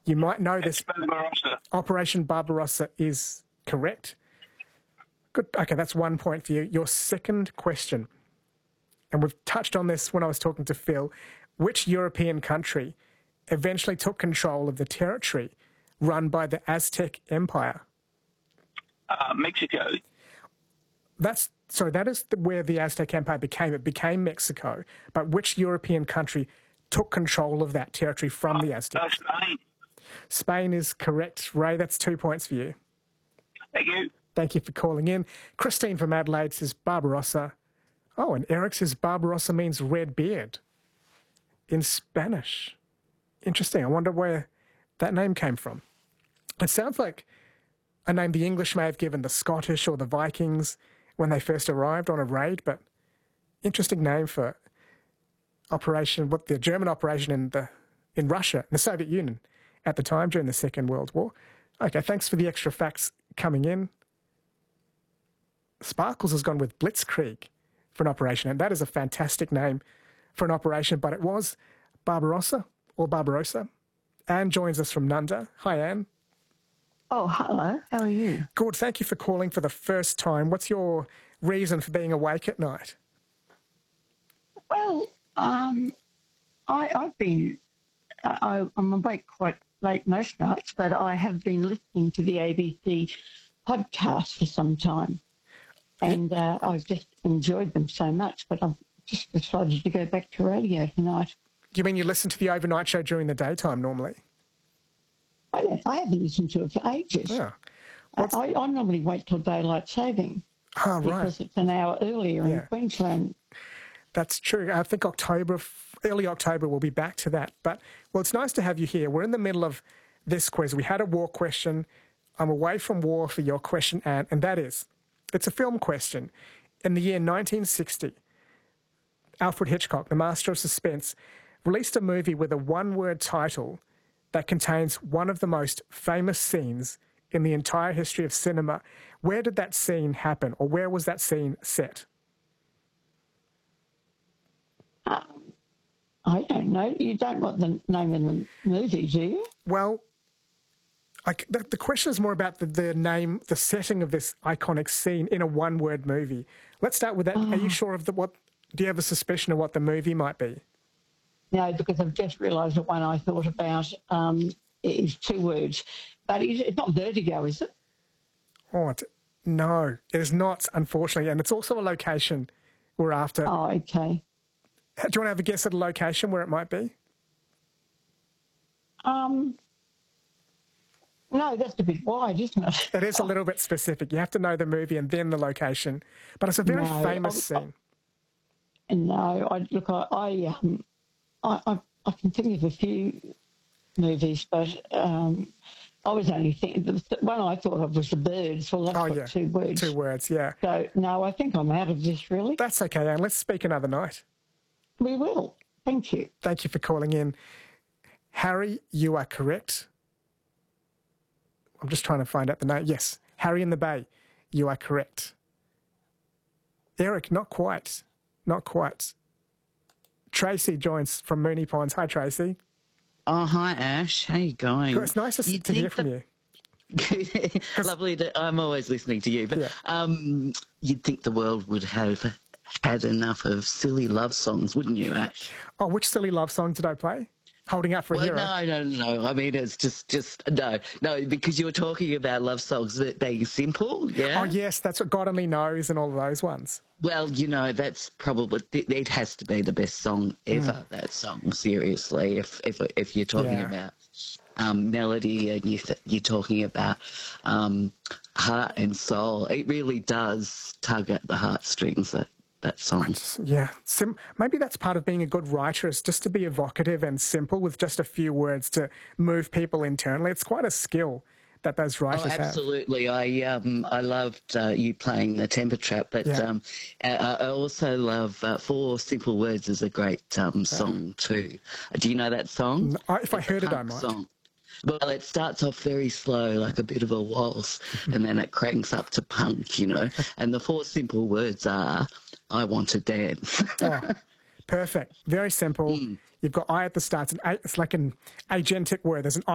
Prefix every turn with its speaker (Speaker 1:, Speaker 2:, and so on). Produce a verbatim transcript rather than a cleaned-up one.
Speaker 1: You might know this.
Speaker 2: Barbarossa.
Speaker 1: Operation Barbarossa is correct. Good. Okay, that's one point for you. Your second question, and we've touched on this when I was talking to Phil, which European country eventually took control of the territory run by the Aztec Empire?
Speaker 2: Uh, Mexico.
Speaker 1: That's sorry, that is the, where the Aztec Empire became. It became Mexico. But which European country took control of that territory from the Aztecs?
Speaker 2: Uh, Spain.
Speaker 1: Spain is correct. Ray, that's two points for you.
Speaker 2: Thank you.
Speaker 1: Thank you for calling in. Christine from Adelaide says Barbarossa. Oh, and Eric says Barbarossa means red beard in Spanish. Interesting. I wonder where that name came from. It sounds like a name the English may have given the Scottish or the Vikings when they first arrived on a raid, but interesting name for operation, what the German operation in the in Russia, the Soviet Union at the time during the Second World War. Okay, thanks for the extra facts coming in. Sparkles has gone with Blitzkrieg for an operation, and that is a fantastic name for an operation, but it was Barbarossa or Barbarossa. Anne joins us from Nunda. Hi, Anne.
Speaker 3: Oh, hello. How are you?
Speaker 1: Good. Thank you for calling for the first time. What's your reason for being awake at night?
Speaker 3: Well, um, I, I've been, I, I'm awake quite late most nights, but I have been listening to the A B C podcast for some time. And uh, I've just enjoyed them so much, but I've just decided to go back to radio tonight.
Speaker 1: Do you mean you listen to the overnight show during the daytime normally?
Speaker 3: I, don't, I haven't listened to it for ages.
Speaker 1: Yeah.
Speaker 3: I, I, I normally wait till daylight saving.
Speaker 1: Oh, right.
Speaker 3: Because it's an hour earlier
Speaker 1: Yeah.
Speaker 3: in Queensland.
Speaker 1: That's true. I think October, early October, we'll be back to that. But, well, it's nice to have you here. We're in the middle of this quiz. We had a war question. I'm away from war for your question, Anne, and that is, it's a film question. In the year nineteen sixty, Alfred Hitchcock, the master of suspense, released a movie with a one-word title that contains one of the most famous scenes in the entire history of cinema. Where did that scene happen, or where was that scene set?
Speaker 3: Um, I don't know. You don't want the name of the movie, do you?
Speaker 1: Well, I, the, the question is more about the, the name, the setting of this iconic scene in a one-word movie. Let's start with that.
Speaker 3: Oh.
Speaker 1: Are you sure of the what? Do you have a suspicion of what the movie might be?
Speaker 3: No, because I've just realised the one I thought about um, is two words. But it's not Vertigo, is it?
Speaker 1: Oh, it, no, it is not, unfortunately. And it's also a location we're after.
Speaker 3: Oh, okay.
Speaker 1: Do you want to have a guess at a location where it might be?
Speaker 3: Um, no, that's a bit wide, isn't it?
Speaker 1: It is a little bit specific. You have to know the movie and then the location. But it's a very
Speaker 3: No,
Speaker 1: famous
Speaker 3: I,
Speaker 1: scene.
Speaker 3: I, no, I, look, I, I, um, I, I, I can think of a few movies, but um, I was only thinking, the one I thought of was The Birds. Well, that's
Speaker 1: Oh,
Speaker 3: got
Speaker 1: yeah.
Speaker 3: two words.
Speaker 1: Two words, yeah.
Speaker 3: So, no, I think I'm out of this, really.
Speaker 1: That's okay, Anne. Let's speak another night.
Speaker 3: We will. Thank you.
Speaker 1: Thank you for calling in. Harry, you are correct. I'm just trying to find out the name. Yes, Harry in the Bay, you are correct. Eric, not quite. Not quite. Tracy joins from Moonee Ponds. Hi, Tracy.
Speaker 4: Oh, hi, Ash. How you going?
Speaker 1: It's nice to,
Speaker 4: You'd
Speaker 1: to hear
Speaker 4: think
Speaker 1: from
Speaker 4: the-
Speaker 1: you.
Speaker 4: Lovely. To, I'm always listening to you. But
Speaker 1: Yeah.
Speaker 4: um, you'd think the world would have had enough of silly love songs, wouldn't you, Ash?
Speaker 1: Oh, which silly love song did I play? Holding Out for a
Speaker 4: Well,
Speaker 1: Hero.
Speaker 4: no, no, no, no. I mean, it's just, just no, no, because you were talking about love songs that being simple, yeah?
Speaker 1: Oh, yes, that's what God Only Knows and all of those ones.
Speaker 4: Well, you know, that's probably, it has to be the best song ever,
Speaker 1: Mm.
Speaker 4: that song, seriously, if if, if you're talking
Speaker 1: Yeah.
Speaker 4: about um, melody and you th- you're talking about um, heart and soul. It really does tug at the heartstrings, that, that song.
Speaker 1: Yeah, Sim- maybe that's part of being a good writer, is just to be evocative and simple with just a few words to move people internally. It's quite a skill that those writers
Speaker 4: Oh,
Speaker 1: have.
Speaker 4: absolutely. I um I loved uh, you playing the Temper Trap, but
Speaker 1: Yeah.
Speaker 4: um I, I also love uh, Four Simple Words is a great um song too. Do you know that song?
Speaker 1: No, I- if I
Speaker 4: It's a
Speaker 1: heard it, I
Speaker 4: punk
Speaker 1: might.
Speaker 4: Song. Well, it starts off very slow, like a bit of a waltz, and then it cranks up to punk, you know. And the four simple words are, I want to dance.
Speaker 1: Oh, perfect. Very simple. You've got I at the start. It's, an a, it's like an agentic word. There's an I